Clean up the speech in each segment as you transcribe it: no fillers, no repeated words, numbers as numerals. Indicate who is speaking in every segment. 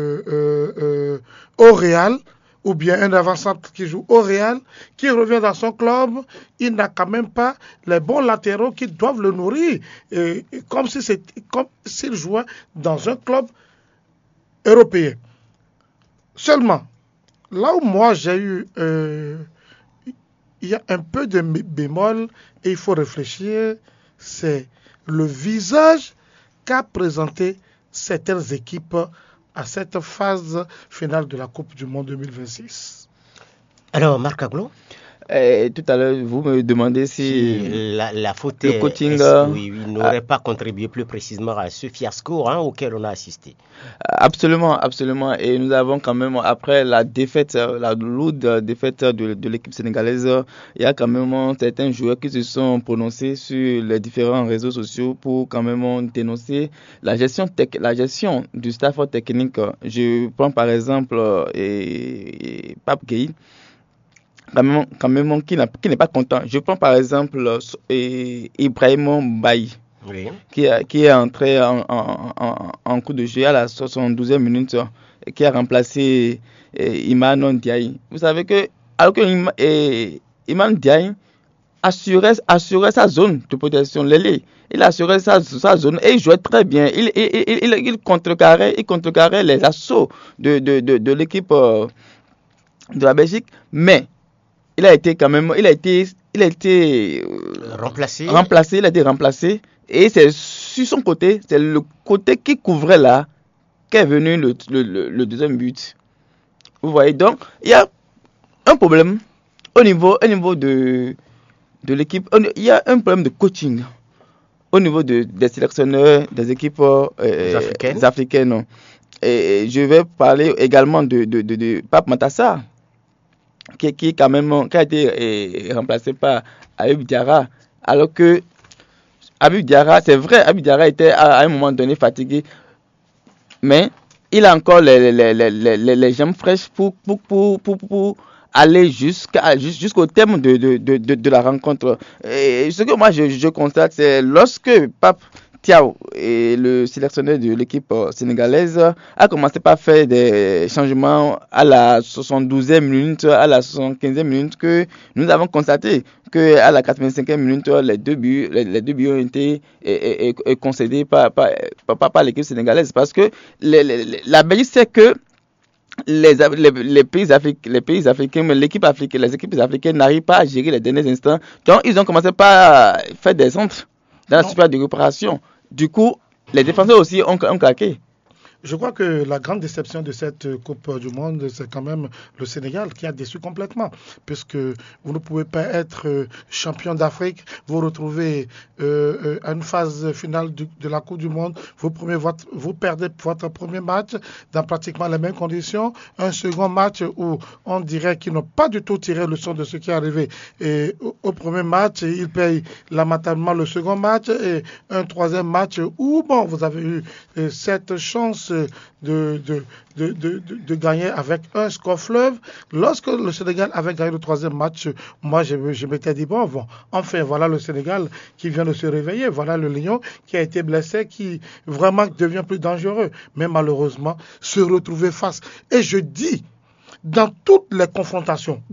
Speaker 1: au Real, ou bien un avant-centre qui joue au Real, qui revient dans son club, il n'a quand même pas les bons latéraux qui doivent le nourrir, comme s'il jouait dans un club européen. Seulement, là où moi j'ai eu, il y a un peu de bémol et il faut réfléchir, c'est le visage qu'a présenté certaines équipes à cette phase finale de la Coupe du Monde 2026.
Speaker 2: Alors, Marc Aglo,
Speaker 3: tout à l'heure, vous me demandez si
Speaker 2: la faute
Speaker 3: le coaching
Speaker 2: il n'aurait pas contribué plus précisément à ce fiasco auquel on a assisté.
Speaker 3: Absolument, absolument. Et nous avons quand même, après la défaite, la lourde défaite de l'équipe sénégalaise, il y a quand même certains joueurs qui se sont prononcés sur les différents réseaux sociaux pour quand même dénoncer la gestion du staff technique. Je prends par exemple Pape Gueye. Quand même qui n'est pas content. Je prends par exemple Ibrahim Mbaye, oui, qui est entré en coup de jeu à la 72e minute et qui a remplacé Iman Ndiaye. Vous savez que alors que Iman Ndiaye assurait sa zone de protection, il assurait sa zone et il jouait très bien. Il contrecarrait les assauts de l'équipe de la Belgique, mais il a été remplacé et c'est sur son côté, c'est le côté qui couvrait là qu'est venu le deuxième but. Vous voyez, donc il y a un problème au niveau de l'équipe, il y a un problème de coaching au niveau des sélectionneurs des équipes africaines. Et je vais parler également de Pape Matar qui a été remplacé par Habib Diarra, alors que Habib Diarra était à un moment donné fatigué, mais il a encore les jambes fraîches pour aller jusqu'au terme de la rencontre. Et ce que moi je constate, c'est lorsque Pape Thiaw, et le sélectionneur de l'équipe sénégalaise, a commencé par faire des changements à la 72e minute, à la 75e minute, que nous avons constaté que à la 85e minute, les deux buts ont été concédés par l'équipe sénégalaise, parce que la Belgique sait que les pays africains, mais les équipes africaines n'arrivent pas à gérer les derniers instants. Donc, ils ont commencé par faire des centres dans la surface de réparation. Du coup, les défenseurs aussi ont claqué.
Speaker 1: Je crois que la grande déception de cette Coupe du Monde, c'est quand même le Sénégal qui a déçu complètement. Puisque vous ne pouvez pas être champion d'Afrique, vous retrouvez à une phase finale de la Coupe du Monde, vous perdez votre premier match dans pratiquement les mêmes conditions. Un second match où on dirait qu'ils n'ont pas du tout tiré le son de ce qui est arrivé. Et au premier match, ils payent lamentablement le second match. Et un troisième match où, bon, vous avez eu cette chance de gagner avec un score fleuve. Lorsque le Sénégal avait gagné le troisième match, moi je m'étais dit bon, enfin voilà le Sénégal qui vient de se réveiller, voilà le Lion qui a été blessé, qui vraiment devient plus dangereux, mais malheureusement se retrouver face. Et je dis, dans toutes les confrontations,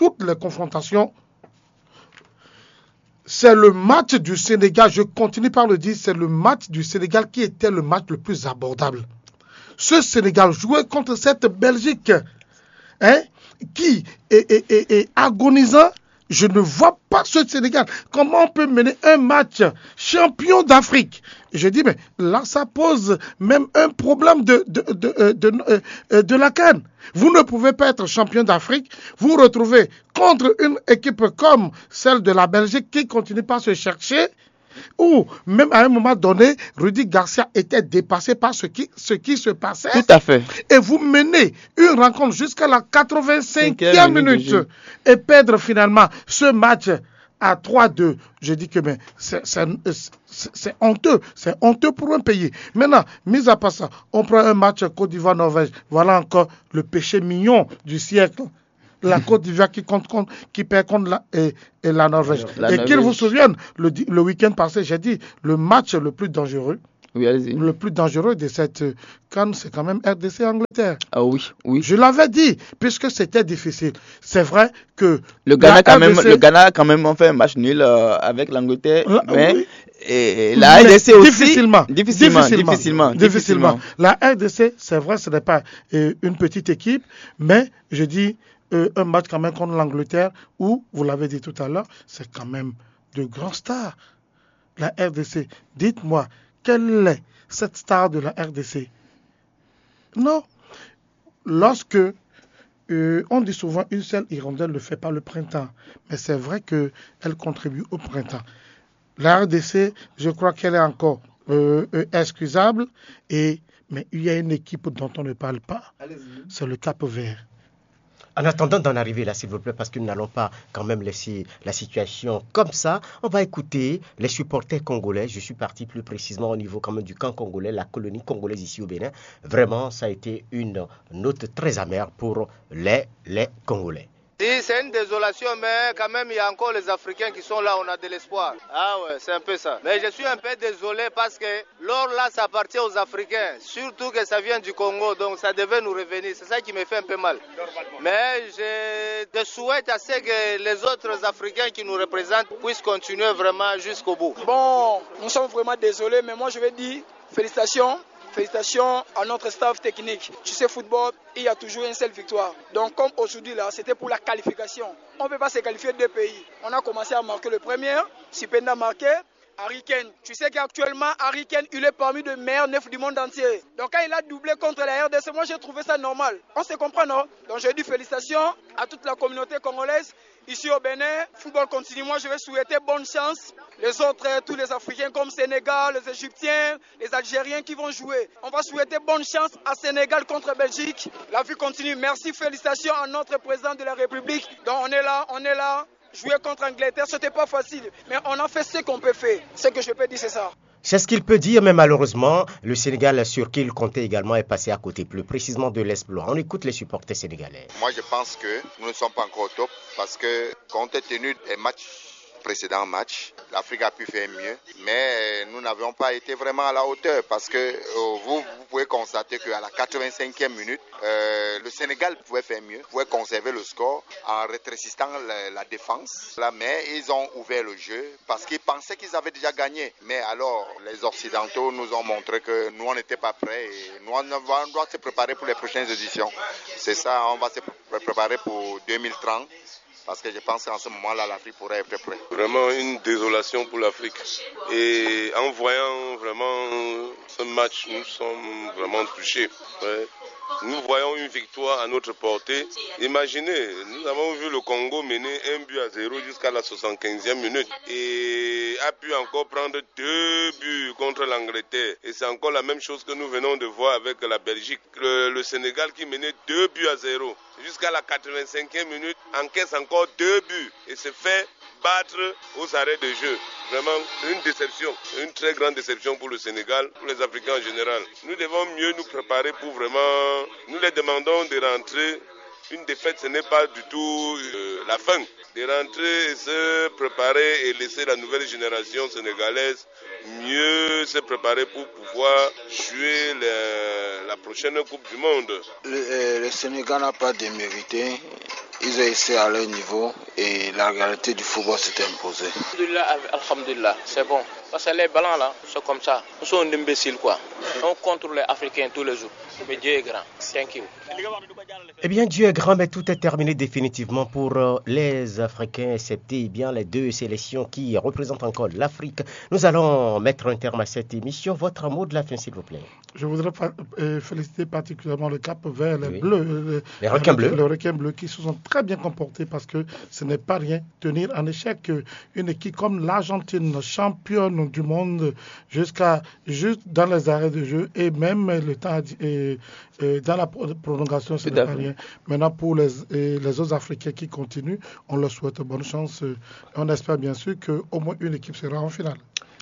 Speaker 1: c'est le match du Sénégal, je continue par le dire, c'est le match du Sénégal qui était le match le plus abordable. Ce Sénégal jouait contre cette Belgique qui est agonisant. Je ne vois pas ce Sénégal. Comment on peut mener un match champion d'Afrique? Je dis, mais là, ça pose même un problème de la CAN. Vous ne pouvez pas être champion d'Afrique, vous retrouvez contre une équipe comme celle de la Belgique qui continue pas à se chercher, ou même à un moment donné, Rudy Garcia était dépassé par ce qui se passait.
Speaker 3: Tout à fait.
Speaker 1: Et vous menez une rencontre jusqu'à la 85e minute et perdre finalement ce match à 3-2. Je dis que c'est honteux. C'est honteux pour un pays. Maintenant, mis à part ça, on prend un match Côte d'Ivoire-Norvège. Voilà encore le péché mignon du siècle. La Côte d'Ivoire qui perd contre la Norvège. Et qu'ils vous souviennent, le week-end passé, j'ai dit, le match le plus dangereux,
Speaker 3: Oui, allez-y.
Speaker 1: Le plus dangereux de cette CAN, c'est quand même RDC-Angleterre.
Speaker 3: Ah oui, oui.
Speaker 1: Je l'avais dit, puisque c'était difficile. C'est vrai que
Speaker 3: Le Ghana,
Speaker 1: RDC,
Speaker 3: le Ghana a quand même fait un match nul avec l'Angleterre, mais
Speaker 1: oui,
Speaker 3: et la RDC aussi. Difficilement.
Speaker 1: La RDC, c'est vrai, ce n'est pas une petite équipe, mais je dis un match quand même contre l'Angleterre où, vous l'avez dit tout à l'heure, c'est quand même de grands stars. La RDC, dites-moi, quelle est cette star de la RDC? Non. Lorsque on dit souvent une seule hirondelle ne fait pas le printemps, mais c'est vrai qu'elle contribue au printemps. La RDC, je crois qu'elle est encore excusable, mais il y a une équipe dont on ne parle pas, c'est le Cap-Vert.
Speaker 2: En attendant d'en arriver là, s'il vous plaît, parce que nous n'allons pas quand même laisser la situation comme ça, on va écouter les supporters congolais. Je suis parti plus précisément au niveau quand même du camp congolais, la colonie congolaise ici au Bénin. Vraiment, ça a été une note très amère pour les Congolais.
Speaker 4: Si, c'est une désolation, mais quand même, il y a encore les Africains qui sont là, on a de l'espoir. Ah ouais, c'est un peu ça. Mais je suis un peu désolé parce que l'or là, ça appartient aux Africains. Surtout que ça vient du Congo, donc ça devait nous revenir. C'est ça qui me fait un peu mal. Mais je souhaite à ce que les autres Africains qui nous représentent puissent continuer vraiment jusqu'au bout.
Speaker 5: Bon, nous sommes vraiment désolés, mais moi je vais dire félicitations. Félicitations à notre staff technique. Tu sais, football, il y a toujours une seule victoire. Donc, comme aujourd'hui, là, c'était pour la qualification. On ne peut pas se qualifier deux pays. On a commencé à marquer le premier. Sipenda a marqué. Harry Kane. Tu sais qu'actuellement, Harry Kane, il est parmi les meilleurs neufs du monde entier. Donc, quand il a doublé contre la RDC, moi, j'ai trouvé ça normal. On se comprend, non? Donc, je dis félicitations à toute la communauté congolaise. Ici au Bénin, football continue. Moi, je vais souhaiter bonne chance. Les autres, tous les Africains comme Sénégal, les Égyptiens, les Algériens qui vont jouer. On va souhaiter bonne chance à Sénégal contre Belgique. La vie continue. Merci, félicitations à notre président de la République. Donc, on est là. Jouer contre Angleterre, c'était pas facile. Mais on a fait ce qu'on peut faire. Ce que je peux dire, c'est ça.
Speaker 2: C'est ce qu'il peut dire, mais malheureusement, le Sénégal, sur qui il comptait également, est passé à côté, plus précisément de l'exploit. On écoute les supporters sénégalais.
Speaker 6: Moi, je pense que nous ne sommes pas encore au top parce que, compte tenu des précédents matchs, l'Afrique a pu faire mieux, mais nous n'avions pas été vraiment à la hauteur parce que vous pouvez constater qu'à la 85e minute, le Sénégal pouvait faire mieux, pouvait conserver le score en rétrécissant la défense, mais ils ont ouvert le jeu parce qu'ils pensaient qu'ils avaient déjà gagné. Mais alors, les Occidentaux nous ont montré que nous, on n'était pas prêts et nous, on doit se préparer pour les prochaines éditions. C'est ça, on va se préparer pour 2030. Parce que je pense qu'en ce moment-là, l'Afrique pourrait être prête.
Speaker 7: Vraiment une désolation pour l'Afrique. Et en voyant vraiment ce match, nous sommes vraiment touchés. Ouais. Nous voyons une victoire à notre portée. Imaginez, nous avons vu le Congo mener 1-0 jusqu'à la 75e minute. Et a pu encore prendre 2 buts contre l'Angleterre. Et c'est encore la même chose que nous venons de voir avec la Belgique. Le Sénégal qui menait 2-0 jusqu'à la 85e minute, encaisse encore 2 buts et se fait battre aux arrêts de jeu. Vraiment une déception, une très grande déception pour le Sénégal, pour les Africains en général. Nous devons mieux nous préparer pour vraiment... Nous les demandons de rentrer. Une défaite, ce n'est pas du tout la fin. De rentrer, se préparer et laisser la nouvelle génération sénégalaise mieux se préparer pour pouvoir jouer la prochaine Coupe du Monde.
Speaker 8: Le Sénégal n'a pas démérité. Ils ont essayé à leur niveau et la réalité du football s'est imposée.
Speaker 9: Alhamdulillah, c'est bon. Parce que les ballons là, c'est comme ça. Nous sommes imbéciles quoi. On contrôle les Africains tous les jours. Mais Dieu est grand. Thank you.
Speaker 2: Eh bien, Dieu est grand, mais tout est terminé définitivement pour les Africains, excepté bien les deux sélections qui représentent encore l'Afrique. Nous allons mettre un terme à cette émission. Votre mot de la fin, s'il vous plaît.
Speaker 1: Je voudrais féliciter particulièrement le Cap-Vert, les Bleus,
Speaker 2: les requins bleus.
Speaker 1: Les requins bleus qui se sont très bien comportés parce que ce n'est pas rien tenir en échec une équipe comme l'Argentine, championne du monde, juste dans les arrêts de jeu et même le temps dans la prolongation, ce n'est pas rien. Maintenant, pour les autres Africains qui continuent, on leur souhaite bonne chance. On espère bien sûr qu'au moins une équipe sera en finale.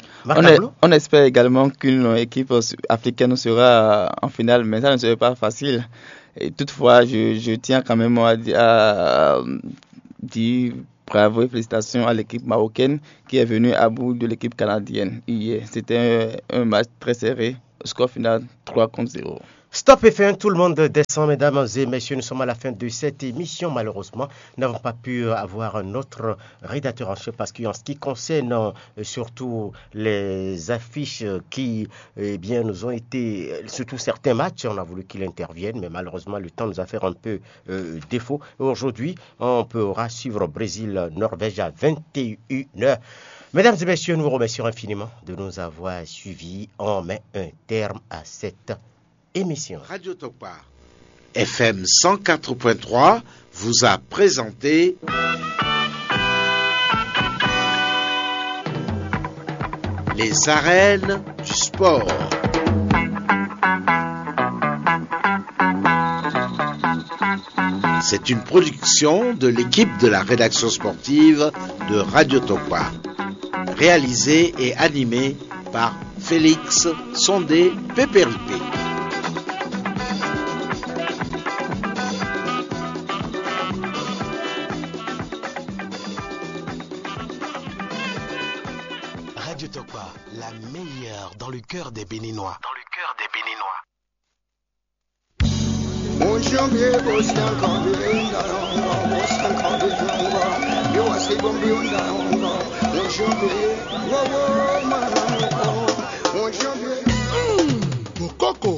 Speaker 3: On espère également qu'une équipe africaine sera en finale, mais ça ne serait pas facile. Et toutefois, je tiens quand même à dire Bravo et félicitations à l'équipe marocaine qui est venue à bout de l'équipe canadienne hier. C'était un match très serré. Score final 3-0.
Speaker 2: Stop et fin, tout le monde descend, mesdames et messieurs. Nous sommes à la fin de cette émission. Malheureusement, nous n'avons pas pu avoir notre rédacteur en chef parce qu'en ce qui concerne surtout les affiches qui nous ont été, surtout certains matchs, on a voulu qu'il intervienne, mais malheureusement, le temps nous a fait un peu défaut. Aujourd'hui, on pourra suivre Brésil-Norvège à 21h. Mesdames et messieurs, nous vous remercions infiniment de nous avoir suivis. On met un terme à cette émission.
Speaker 10: Radio Tokpa FM 104.3 vous a présenté les arènes du sport. C'est une production de l'équipe de la rédaction sportive de Radio Tokpa, réalisée et animée par Félix Sondé Pépéripé.
Speaker 11: Radio Tokpa, la meilleure dans le cœur des Béninois.
Speaker 12: Coco.